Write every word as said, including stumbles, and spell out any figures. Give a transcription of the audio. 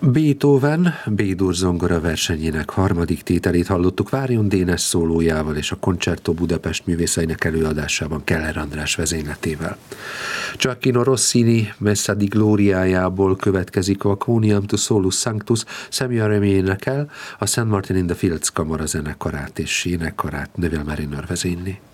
Beethoven B-dur zongora versenyének harmadik tételét hallottuk Várjon Dénes szólójával és a Concerto Budapest művészeinek előadásában Keller András vezényletével. Gioacchino Rossini Messa di Gloriájából következik a Quoniam tu solus sanctus, Samuel Remy énekel, a Saint Martin in the Fields kamara zenekarát és énekkarát Neville Marriner vezényli.